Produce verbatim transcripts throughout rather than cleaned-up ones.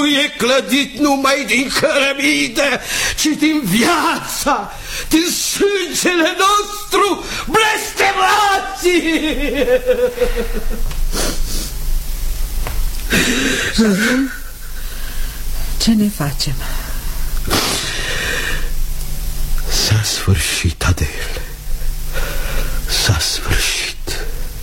nu e clădit numai din cărămidă, ci din viața, din sângele nostru blestemații. Și acum, ce ne facem? S-a sfârșit, Adele. S-a sfârșit.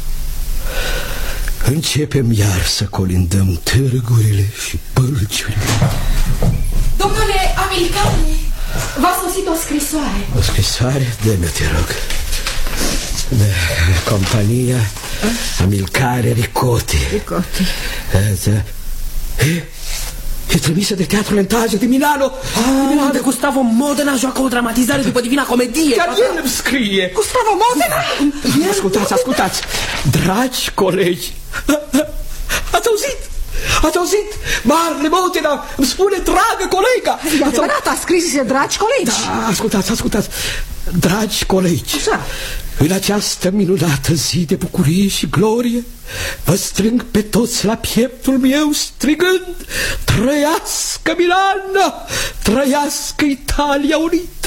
Începem iar să colindăm târgurile și bălciurile. Domnule Amilcare, v-a sosit o scrisoare. O scrisoare? Dă-mi, te rog. De compania Amilcare Ricotti. Ricotti. E, e trimisă de Teatrul Lentazio di Milano. Ah, de Gustavo Modena joacă o dramatizare după Divina Comedie. Chiar el îmi scrie. Gustavo Modena? Ascultați, ascultați. Dragi colegi, ați auzit? Ați auzit? Marele Modena îmi spune, dragă colega. E adevărat, a scris, dragi colegi. Da, ascultați, ascultați. Dragi colegi, așa, în această minunată zi de bucurie și glorie, vă strâng pe toți la pieptul meu strigând: trăiască Milano, trăiască Italia unită.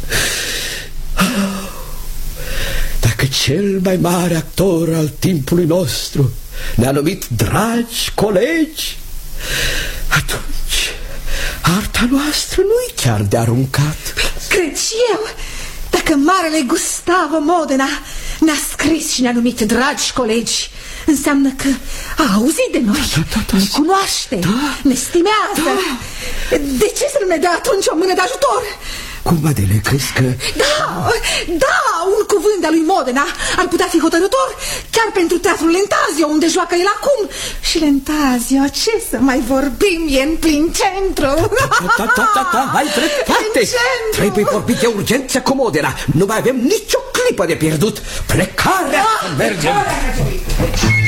Dacă cel mai mare actor al timpului nostru ne-a numit dragi colegi, atunci arta noastră nu-i chiar de aruncat. Cred și eu. Dacă marele Gustavo Modena ne-a scris și ne-a numit dragi colegi, înseamnă că a auzit de noi, da, da, da, ne cunoaște, da, ne stimează. Da. De ce să nu ne dea atunci o mână de ajutor? Cum, Adele, crezi că... Da, da, un cuvânt de-a lui Modena ar putea fi hotărător chiar pentru Teatrul Lentazio, unde joacă el acum. Și Lentazio, ce să mai vorbim, e în plin centru. Da, da, da, da, ai dreptate. Trebuie vorbit de urgență cu Modena. Nu mai avem nicio clipă de pierdut. Plecarea, da, mergem. Plecarea.